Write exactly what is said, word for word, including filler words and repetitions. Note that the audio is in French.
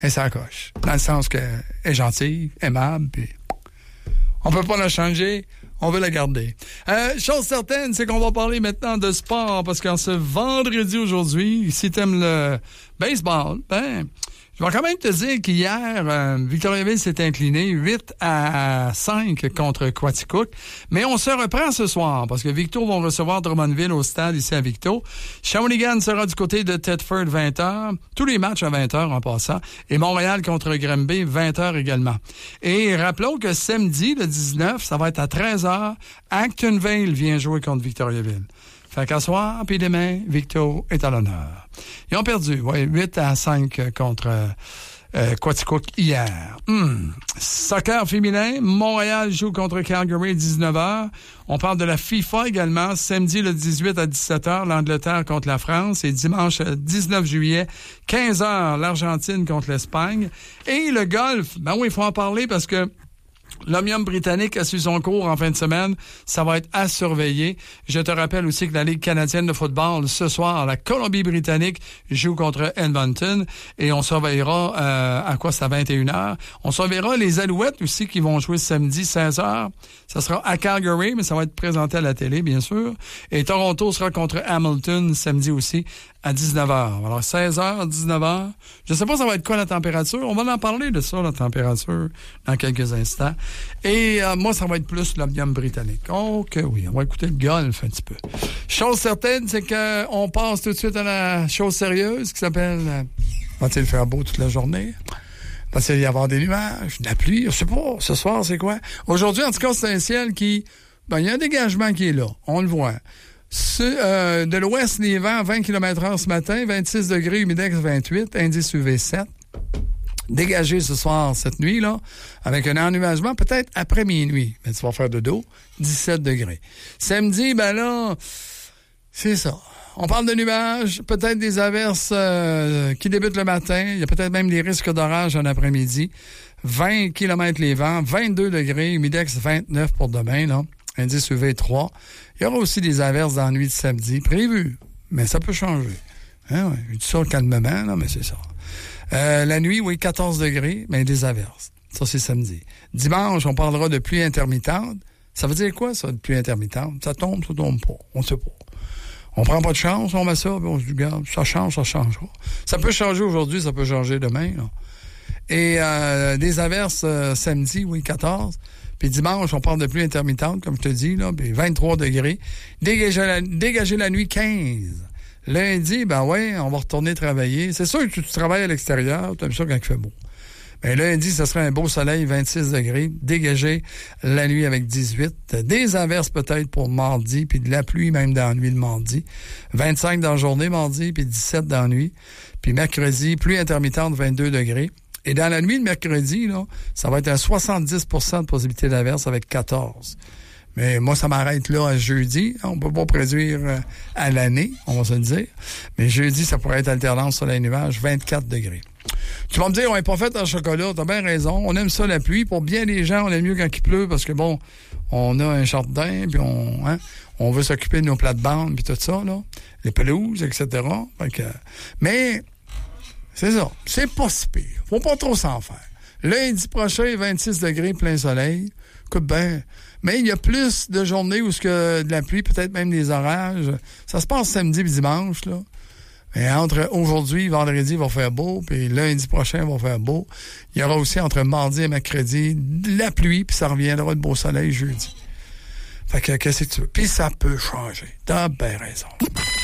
elle s'accroche. Dans le sens qu'elle est gentille, aimable, puis on peut pas la changer, on veut la garder. Euh, chose certaine, c'est qu'on va parler maintenant de sport, parce qu'en ce vendredi aujourd'hui, si t'aimes le baseball, ben... Je vais quand même te dire qu'hier, euh, Victoriaville s'est incliné huit à cinq contre Quaticook. Mais on se reprend ce soir parce que Victo vont recevoir Drummondville au stade ici à Victo. Shawinigan sera du côté de Thetford vingt heures. Tous les matchs à vingt heures en passant. Et Montréal contre Granby, vingt heures également. Et rappelons que samedi, le dix-neuf, ça va être à treize heures. Actonville vient jouer contre Victoriaville. Fait qu'à soir, puis demain, Victo est à l'honneur. Ils ont perdu, ouais, huit à cinq contre euh, Quaticook hier. Hmm. Soccer féminin, Montréal joue contre Calgary, dix-neuf heures. On parle de la FIFA également, samedi le dix-huit à dix-sept heures, l'Angleterre contre la France. Et dimanche dix-neuf juillet, quinze heures, l'Argentine contre l'Espagne. Et le golf, ben oui, il faut en parler parce que l'Omnium britannique a su son cours en fin de semaine. Ça va être à surveiller. Je te rappelle aussi que la Ligue canadienne de football, ce soir, la Colombie-Britannique joue contre Edmonton. Et on surveillera, euh, à quoi c'est à vingt et une heures. On surveillera les Alouettes aussi qui vont jouer samedi seize heures. Ça sera à Calgary, mais ça va être présenté à la télé, bien sûr. Et Toronto sera contre Hamilton samedi aussi à dix-neuf heures. Alors, seize heures, dix-neuf heures. Je sais pas ça va être quoi la température. On va en parler de ça, la température, dans quelques instants. Et euh, moi, ça va être plus l'Omnium britannique. Oh que oui, on va écouter le golf un petit peu. Chose certaine, c'est qu'on passe tout de suite à la chose sérieuse qui s'appelle... Euh, va-t-il faire beau toute la journée? Va-t-il y avoir des nuages, de la pluie? Je sais pas. Ce soir, c'est quoi? Aujourd'hui, en tout cas, c'est un ciel qui... Ben, il y a un dégagement qui est là. On le voit. Ce, euh, de l'ouest, les vents, vingt kilomètres heure ce matin, vingt-six degrés, humidex vingt-huit, indice U V sept. Dégagé ce soir, cette nuit-là, avec un ennuagement peut-être après minuit. Mais tu vas faire de dos, dix-sept degrés. Samedi, ben là, c'est ça. On parle de nuages, peut-être des averses euh, qui débutent le matin. Il y a peut-être même des risques d'orage en après-midi. vingt kilomètres les vents, vingt-deux degrés, humidex vingt-neuf pour demain, là. Indice U V trois. Il y aura aussi des averses dans la nuit de samedi, prévues, mais ça peut changer. Hein, ouais. Je dis ça calmement, là, mais c'est ça. Euh, la nuit, oui, quatorze degrés, mais des averses. Ça, c'est samedi. Dimanche, on parlera de pluie intermittente. Ça veut dire quoi, ça, de pluie intermittente? Ça tombe, ça tombe pas. On sait pas. On prend pas de chance, on met ça, puis on se dit, regarde, ça change, ça changera. Ça peut changer aujourd'hui, ça peut changer demain, là. Et euh, des averses euh, samedi, oui, quatorze. Puis dimanche, on parle de pluie intermittente, comme je te dis, là, puis vingt-trois degrés. Dégager la, dégager la nuit, quinze. Lundi, ben ouais, on va retourner travailler. C'est sûr que tu, tu travailles à l'extérieur, tu aimes ça quand il fait beau. Mais lundi, ce serait un beau soleil, vingt-six degrés. Dégager la nuit avec dix-huit. Des averses peut-être pour mardi, puis de la pluie même dans la nuit de mardi. vingt-cinq dans la journée mardi, puis dix-sept dans la nuit. Puis mercredi, pluie intermittente, vingt-deux degrés. Et dans la nuit de mercredi, là, ça va être à soixante-dix pour cent de possibilité d'averse avec quatorze. Mais moi, ça m'arrête là à jeudi. On peut pas prédire à l'année, on va se le dire. Mais jeudi, ça pourrait être alternance sur les nuages, vingt-quatre degrés. Tu vas me dire, on n'est pas fait en chocolat, t'as bien raison. On aime ça, la pluie. Pour bien des gens, on aime mieux quand il pleut parce que, bon, on a un jardin, puis on, hein, on veut s'occuper de nos plates-bandes, puis tout ça, là. Les pelouses, et cetera. Fait que, mais... c'est ça. C'est pas si pire. Faut pas trop s'en faire. Lundi prochain, vingt-six degrés, plein soleil. Écoute ben, mais il y a plus de journées où ce que de la pluie, peut-être même des orages. Ça se passe samedi et dimanche, là. Mais entre aujourd'hui, vendredi, il va faire beau, puis lundi prochain, il va faire beau. Il y aura aussi entre mardi et mercredi de la pluie, puis ça reviendra de beau soleil jeudi. Fait que, qu'est-ce que tu veux? Puis ça peut changer. T'as bien raison.